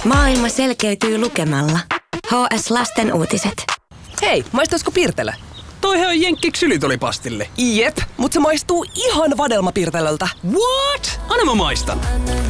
Maailma selkeytyy lukemalla. HS Lasten uutiset. Hei, maistuisiko Pirtelö? Toihan on Jenkkik Sylitolipastille. Jep, mutta se maistuu ihan vadelmapirtelöltä. What? Anna mä maistan.